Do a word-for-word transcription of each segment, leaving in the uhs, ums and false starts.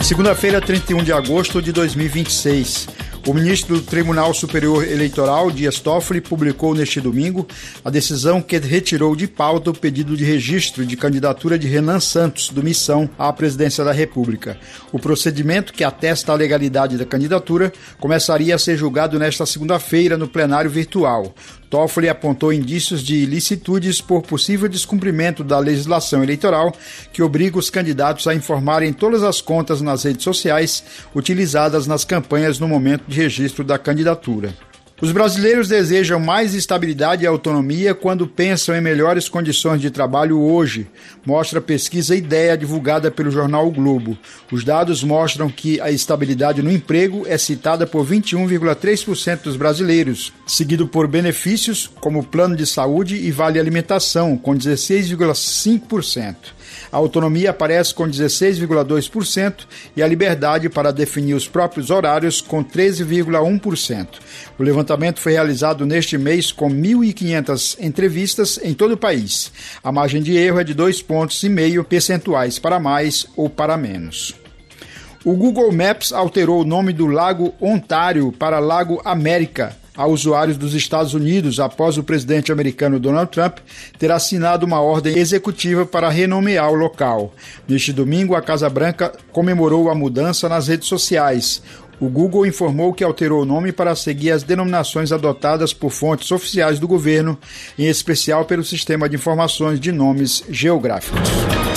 segunda-feira, trinta e um de agosto de dois mil e vinte e seis. O ministro do Tribunal Superior Eleitoral, Dias Toffoli, publicou neste domingo a decisão que retirou de pauta o pedido de registro de candidatura de Renan Santos, do Missão, à presidência da República. O procedimento, que atesta a legalidade da candidatura, começaria a ser julgado nesta segunda-feira no plenário virtual. Toffoli apontou indícios de ilicitudes por possível descumprimento da legislação eleitoral que obriga os candidatos a informarem todas as contas nas redes sociais utilizadas nas campanhas no momento de registro da candidatura. Os brasileiros desejam mais estabilidade e autonomia quando pensam em melhores condições de trabalho hoje, mostra a pesquisa Ideia divulgada pelo jornal O Globo. Os dados mostram que a estabilidade no emprego é citada por vinte e um vírgula três por cento dos brasileiros, seguido por benefícios como plano de saúde e vale alimentação, com dezesseis vírgula cinco por cento. A autonomia aparece com dezesseis vírgula dois por cento e a liberdade para definir os próprios horários com treze vírgula um por cento. O levantamento foi realizado neste mês com mil e quinhentas entrevistas em todo o país. A margem de erro é de dois pontos e meio percentuais para mais ou para menos. O Google Maps alterou o nome do Lago Ontário para Lago América a usuários dos Estados Unidos após o presidente americano Donald Trump ter assinado uma ordem executiva para renomear o local. Neste domingo, a Casa Branca comemorou a mudança nas redes sociais. O Google informou que alterou o nome para seguir as denominações adotadas por fontes oficiais do governo, em especial pelo Sistema de Informações de Nomes Geográficos.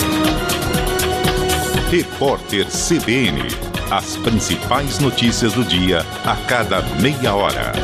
Repórter C B N. As principais notícias do dia a cada meia hora.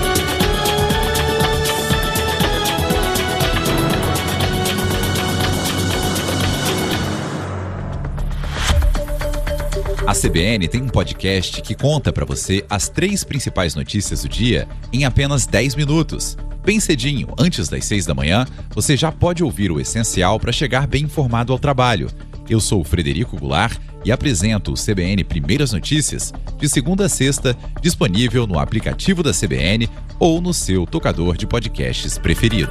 A C B N tem um podcast que conta para você as três principais notícias do dia em apenas dez minutos. Bem cedinho, antes das seis da manhã, você já pode ouvir o essencial para chegar bem informado ao trabalho. Eu sou o Frederico Goulart e apresento o C B N Primeiras Notícias de segunda a sexta, disponível no aplicativo da C B N ou no seu tocador de podcasts preferido.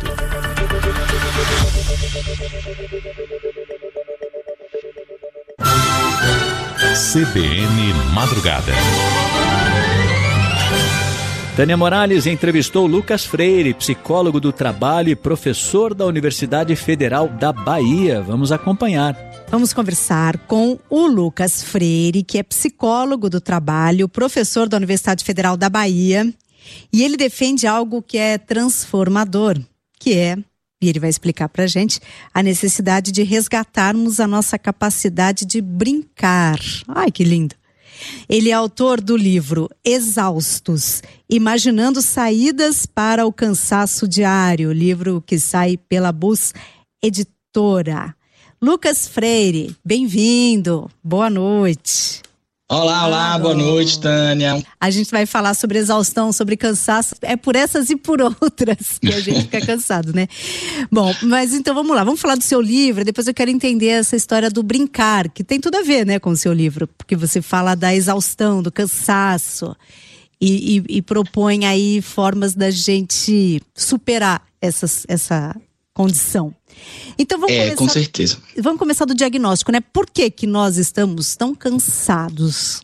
C B N Madrugada. Tânia Morales entrevistou Lucas Freire, psicólogo do trabalho e professor da Universidade Federal da Bahia. Vamos acompanhar. Vamos conversar com o Lucas Freire, que é psicólogo do trabalho, professor da Universidade Federal da Bahia. E ele defende algo que é transformador, que é, e ele vai explicar pra gente, a necessidade de resgatarmos a nossa capacidade de brincar. Ai, que lindo! Ele é autor do livro Exaustos, Imaginando Saídas para o Cansaço Diário, livro que sai pela Bus Editora. Lucas Freire, bem-vindo, boa noite. Olá, olá, boa noite, Tânia. A gente vai falar sobre exaustão, sobre cansaço, é por essas e por outras que a gente fica cansado, né? Bom, mas então vamos lá, vamos falar do seu livro, depois eu quero entender essa história do brincar, que tem tudo a ver, né, com o seu livro, porque você fala da exaustão, do cansaço e, e, e propõe aí formas da gente superar essas, essa condição. Então vamos é, começar, com certeza. Vamos começar do diagnóstico, né? Por que que nós estamos tão cansados?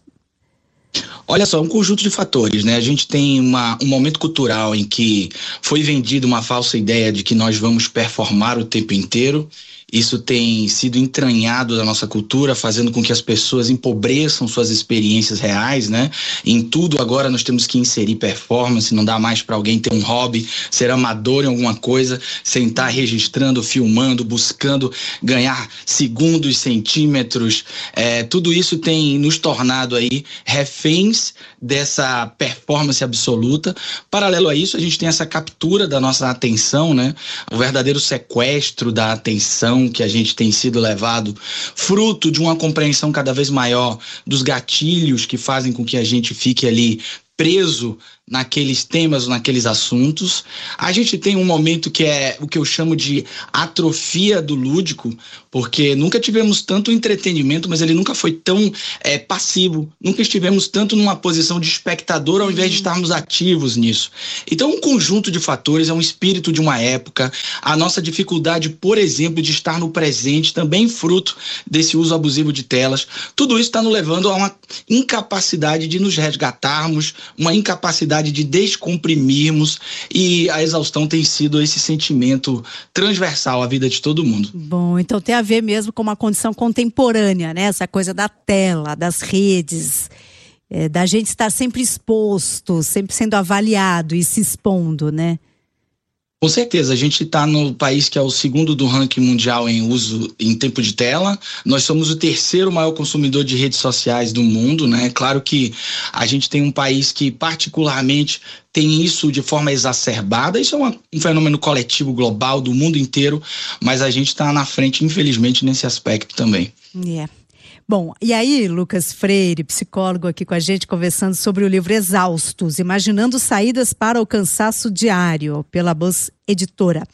Olha só, um conjunto de fatores, né? A gente tem uma, um momento cultural em que foi vendida uma falsa ideia de que nós vamos performar o tempo inteiro. Isso tem sido entranhado da nossa cultura, fazendo com que as pessoas empobreçam suas experiências reais, né? Em tudo agora nós temos que inserir performance, não dá mais para alguém ter um hobby, ser amador em alguma coisa, sem estar registrando, filmando, buscando ganhar segundos, centímetros. É, tudo isso tem nos tornado aí reféns dessa performance absoluta. Paralelo a isso, a gente tem essa captura da nossa atenção, né? O verdadeiro sequestro da atenção que a gente tem sido levado, fruto de uma compreensão cada vez maior dos gatilhos que fazem com que a gente fique ali preso naqueles temas, naqueles assuntos. A gente tem um momento que é o que eu chamo de atrofia do lúdico, porque nunca tivemos tanto entretenimento, mas ele nunca foi tão é, passivo, nunca estivemos tanto numa posição de espectador ao invés de estarmos ativos nisso. Então, um conjunto de fatores, é um espírito de uma época, a nossa dificuldade, por exemplo, de estar no presente, também fruto desse uso abusivo de telas, tudo isso está nos levando a uma incapacidade de nos resgatarmos, uma incapacidade de descomprimirmos, e a exaustão tem sido esse sentimento transversal à vida de todo mundo. Bom, então tem a ver mesmo com uma condição contemporânea, né? Essa coisa da tela, das redes, é, da gente estar sempre exposto, sempre sendo avaliado e se expondo, né? Com certeza, a gente está no país que é o segundo do ranking mundial em uso em tempo de tela. Nós somos o terceiro maior consumidor de redes sociais do mundo, né? Claro que a gente tem um país que particularmente tem isso de forma exacerbada. Isso é uma, um fenômeno coletivo global do mundo inteiro, mas a gente está na frente, infelizmente, nesse aspecto também. É. Yeah. Bom, e aí, Lucas Freire, psicólogo aqui com a gente, conversando sobre o livro Exaustos, Imaginando Saídas para o Cansaço Diário, pela Buzz Editora.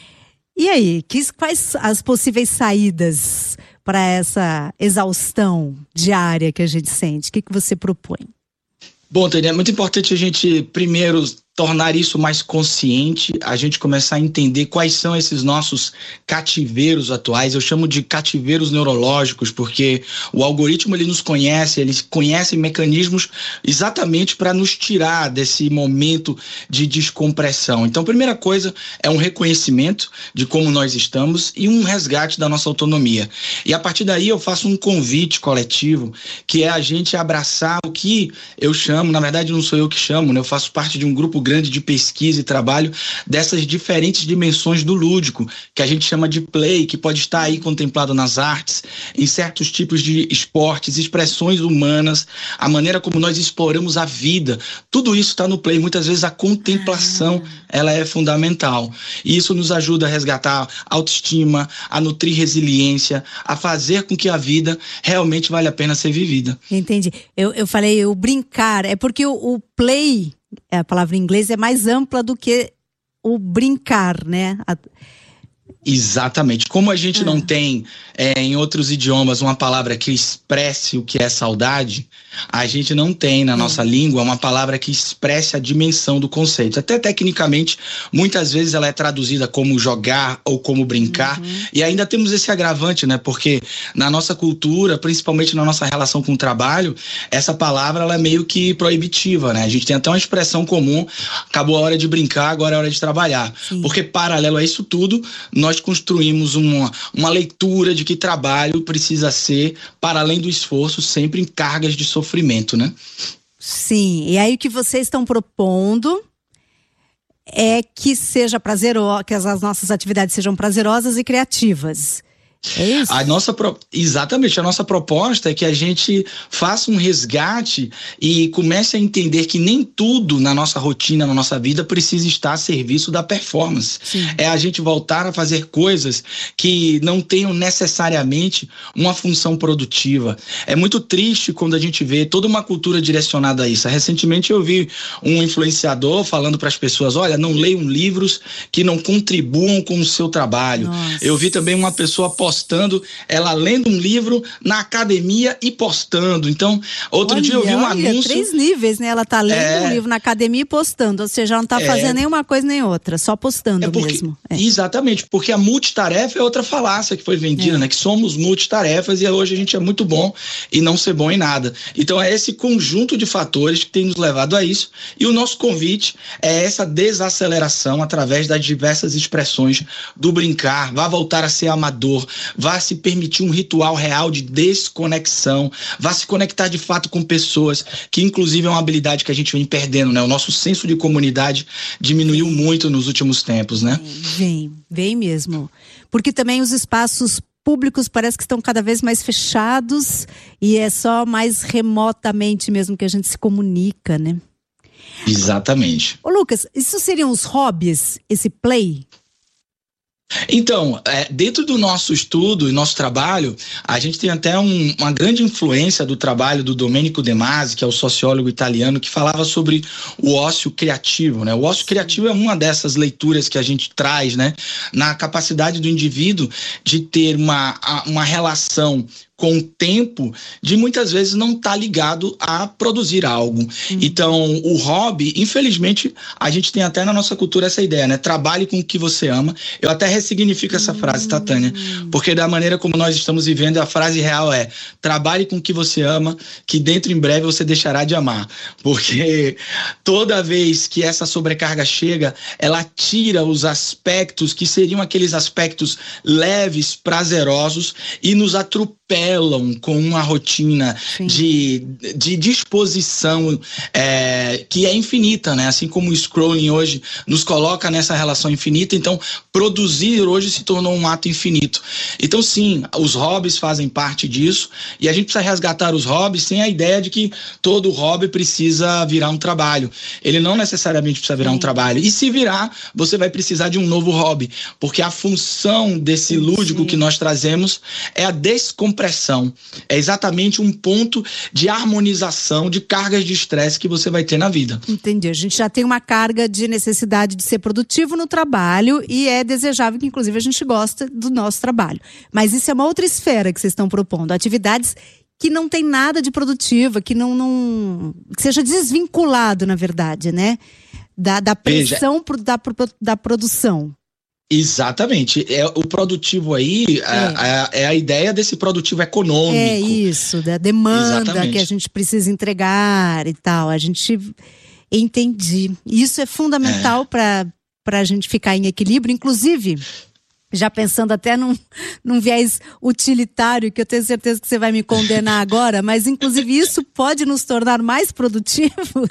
E aí, que, quais as possíveis saídas para essa exaustão diária que a gente sente? O que, que você propõe? Bom, Tânia, é muito importante a gente, primeiro, tornar isso mais consciente, a gente começar a entender quais são esses nossos cativeiros atuais. Eu chamo de cativeiros neurológicos, porque o algoritmo ele nos conhece, ele conhece mecanismos exatamente para nos tirar desse momento de descompressão. Então, a primeira coisa é um reconhecimento de como nós estamos e um resgate da nossa autonomia. E a partir daí eu faço um convite coletivo, que é a gente abraçar o que eu chamo, na verdade não sou eu que chamo, né? Eu faço parte de um grupo grande de pesquisa e trabalho dessas diferentes dimensões do lúdico, que a gente chama de play, que pode estar aí contemplado nas artes, em certos tipos de esportes, expressões humanas, a maneira como nós exploramos a vida. Tudo isso está no play. Muitas vezes a contemplação ela é fundamental. E isso nos ajuda a resgatar autoestima, a nutrir resiliência, a fazer com que a vida realmente vale a pena ser vivida. Entendi. Eu, eu falei o brincar, é porque o, o play, a palavra em inglês, é mais ampla do que o brincar, né? A... Exatamente. Como a gente ah. não tem é, em outros idiomas uma palavra que expresse o que é saudade, a gente não tem na nossa hum. língua uma palavra que expresse a dimensão do conceito. Até tecnicamente, muitas vezes ela é traduzida como jogar ou como brincar, uhum. e ainda temos esse agravante, né? Porque na nossa cultura, principalmente na nossa relação com o trabalho, essa palavra ela é meio que proibitiva, né? A gente tem até uma expressão comum: acabou a hora de brincar, agora é hora de trabalhar. Sim. Porque paralelo a isso tudo, nós construímos uma, uma leitura de que trabalho precisa ser, para além do esforço, sempre em cargas de sofrimento, né? Sim, e aí o que vocês estão propondo é que seja prazeroso, que as nossas atividades sejam prazerosas e criativas. É isso? A nossa, exatamente, a nossa proposta é que a gente faça um resgate e comece a entender que nem tudo na nossa rotina, na nossa vida, precisa estar a serviço da performance. Sim. É a gente voltar a fazer coisas que não tenham necessariamente uma função produtiva. É muito triste quando a gente vê toda uma cultura direcionada a isso. Recentemente eu vi um influenciador falando para as pessoas: olha, não leiam livros que não contribuam com o seu trabalho. Nossa. Eu vi também uma pessoa postando, ela lendo um livro na academia e postando. Então, outro olha, dia eu vi um olha, anúncio... três níveis, né? Ela tá lendo é... um livro na academia e postando, ou seja, ela não tá é... fazendo nenhuma coisa nem outra, só postando é porque... mesmo. É. Exatamente, porque a multitarefa é outra falácia que foi vendida, é. né? Que somos multitarefas e hoje a gente é muito bom e não ser bom em nada. Então é esse conjunto de fatores que tem nos levado a isso, e o nosso convite é essa desaceleração através das diversas expressões do brincar. Vá voltar a ser amador, vá se permitir um ritual real de desconexão, vá se conectar de fato com pessoas, que inclusive é uma habilidade que a gente vem perdendo, né? O nosso senso de comunidade diminuiu muito nos últimos tempos, né? Vem, vem mesmo. Porque também os espaços públicos parece que estão cada vez mais fechados e é só mais remotamente mesmo que a gente se comunica, né? Exatamente. Ô Lucas, isso seriam os hobbies, esse play? Então, é, dentro do nosso estudo e nosso trabalho, a gente tem até um, uma grande influência do trabalho do Domenico De Masi, que é o sociólogo italiano, que falava sobre o ócio criativo, né? O ócio criativo é uma dessas leituras que a gente traz, né? Na capacidade do indivíduo de ter uma, uma relação com o tempo, de muitas vezes não estar tá ligado a produzir algo. Uhum. Então, o hobby, infelizmente, a gente tem até na nossa cultura essa ideia, né? Trabalhe com o que você ama. Eu até ressignifico essa uhum. frase, tá, Tânia? Porque da maneira como nós estamos vivendo, a frase real é: trabalhe com o que você ama, que dentro em breve você deixará de amar. Porque toda vez que essa sobrecarga chega, ela tira os aspectos que seriam aqueles aspectos leves, prazerosos, e nos atropela com uma rotina de, de disposição é, que é infinita, né? Assim como o scrolling hoje nos coloca nessa relação infinita, então produzir hoje se tornou um ato infinito. Então sim, os hobbies fazem parte disso, e a gente precisa resgatar os hobbies sem a ideia de que todo hobby precisa virar um trabalho. Ele não necessariamente precisa virar sim. um trabalho, e se virar, você vai precisar de um novo hobby, porque a função desse lúdico sim. que nós trazemos é a descompressão. É exatamente um ponto de harmonização de cargas de estresse que você vai ter na vida. Entendi. A gente já tem uma carga de necessidade de ser produtivo no trabalho, e é desejável que, inclusive, a gente goste do nosso trabalho. Mas isso é uma outra esfera que vocês estão propondo. Atividades que não tem nada de produtiva, que não, não que seja desvinculado, na verdade, né? Da, da pressão pro, da, da produção. Exatamente. É, o produtivo aí é. A, a, é a ideia desse produtivo econômico. É isso, da demanda Exatamente. Que a gente precisa entregar e tal. A gente entendi. Isso é fundamental é. para para a gente ficar em equilíbrio, inclusive. Já pensando até num, num viés utilitário, que eu tenho certeza que você vai me condenar agora, mas inclusive isso pode nos tornar mais produtivos?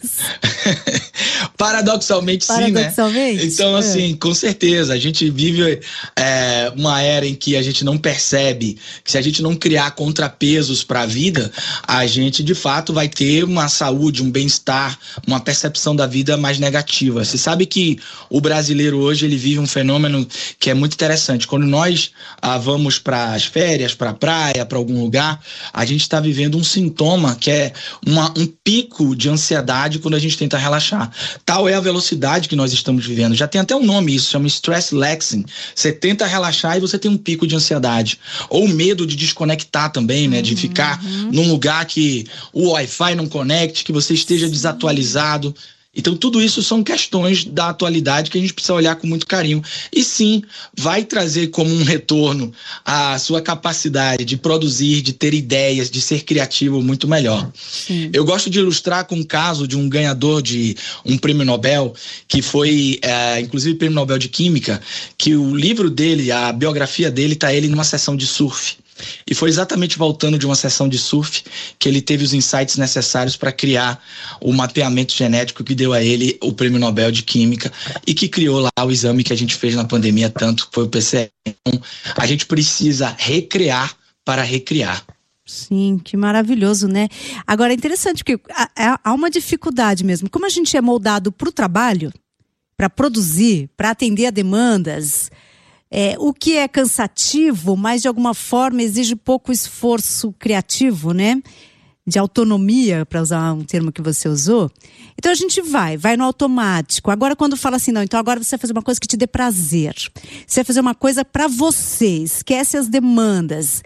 Paradoxalmente, Paradoxalmente, sim, né? Então, assim, é. com certeza, a gente vive é, uma era em que a gente não percebe que, se a gente não criar contrapesos para a vida, a gente, de fato, vai ter uma saúde, um bem-estar, uma percepção da vida mais negativa. Você sabe que o brasileiro hoje, ele vive um fenômeno que é muito interessante. Quando nós ah, vamos para as férias, para a praia, para algum lugar, a gente está vivendo um sintoma que é uma, um pico de ansiedade quando a gente tenta relaxar. Tal é a velocidade que nós estamos vivendo. Já tem até um nome isso, chama stress lexing. Você tenta relaxar e você tem um pico de ansiedade. Ou medo de desconectar também, né? De ficar uhum. num lugar que o Wi-Fi não conecte, que você esteja desatualizado. Então, tudo isso são questões da atualidade que a gente precisa olhar com muito carinho. E sim, vai trazer como um retorno a sua capacidade de produzir, de ter ideias, de ser criativo muito melhor. Sim. Eu gosto de ilustrar com o caso de um ganhador de um prêmio Nobel, que foi, é, inclusive, prêmio Nobel de Química, que o livro dele, a biografia dele, está ele numa sessão de surf. E foi exatamente voltando de uma sessão de surf que ele teve os insights necessários para criar o mapeamento genético que deu a ele o prêmio Nobel de Química e que criou lá o exame que a gente fez na pandemia tanto, que foi o P C R. Então, a gente precisa recriar para recriar. Sim, que maravilhoso, né? Agora, é interessante porque há uma dificuldade mesmo. Como a gente é moldado para o trabalho, para produzir, para atender a demandas... É, o que é cansativo, mas de alguma forma exige pouco esforço criativo, né? De autonomia, para usar um termo que você usou. Então a gente vai, vai no automático. Agora quando fala assim, não, então agora você vai fazer uma coisa que te dê prazer. Você vai fazer uma coisa para você, esquece as demandas.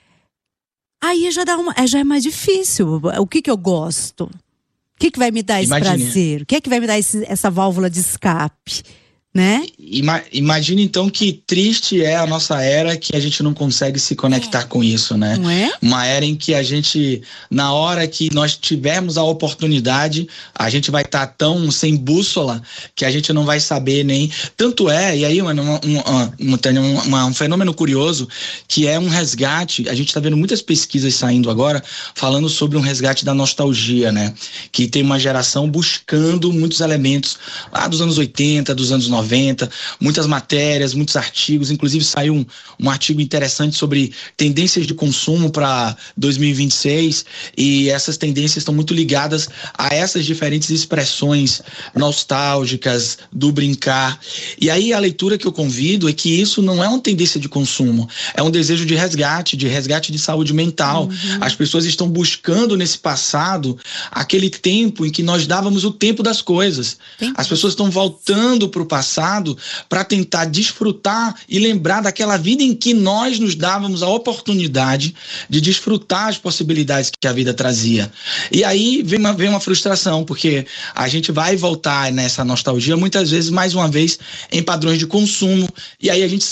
Aí já, dá uma, já é mais difícil. O que que eu gosto? O que que vai me dar esse Imagine. prazer? O que é que vai me dar esse, essa válvula de escape? Né? Ima- imagina então que triste é a nossa era que a gente não consegue se conectar é. com isso, né? Não é? Uma era em que a gente, na hora que nós tivermos a oportunidade, a gente vai estar tá tão sem bússola que a gente não vai saber nem... Tanto é, e aí um, um, um, um, um fenômeno curioso, que é um resgate, a gente está vendo muitas pesquisas saindo agora, falando sobre um resgate da nostalgia, né? Que tem uma geração buscando muitos elementos lá dos anos oitenta, dos anos noventa, noventa, muitas matérias, muitos artigos, inclusive saiu um, um artigo interessante sobre tendências de consumo para dois mil e vinte e seis, e essas tendências estão muito ligadas a essas diferentes expressões nostálgicas do brincar. E aí a leitura que eu convido é que isso não é uma tendência de consumo, é um desejo de resgate, de resgate de saúde mental. Uhum. As pessoas estão buscando nesse passado aquele tempo em que nós dávamos o tempo das coisas. Sim. As pessoas estão voltando para o passado para tentar desfrutar e lembrar daquela vida em que nós nos dávamos a oportunidade de desfrutar as possibilidades que a vida trazia. E aí vem uma, vem uma frustração, porque a gente vai voltar nessa nostalgia muitas vezes, mais uma vez, em padrões de consumo, e aí a gente